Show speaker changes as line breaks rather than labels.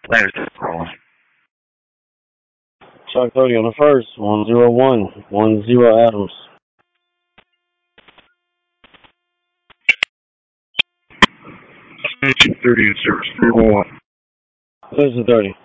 Thanks for calling.
Chuck 30 on the first. 101. 10 Adams.
Station 30 in service. 311.
This is 30.